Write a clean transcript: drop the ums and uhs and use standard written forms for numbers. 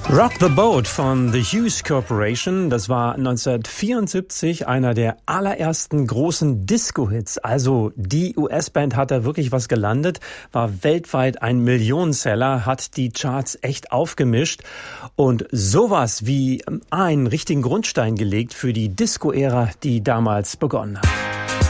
Rock the Boat von The Hughes Corporation, das war 1974 einer der allerersten großen Disco-Hits. Also die US-Band hat da wirklich was gelandet, war weltweit ein Millionenseller, hat die Charts echt aufgemischt und sowas wie einen richtigen Grundstein gelegt für die Disco-Ära, die damals begonnen hat.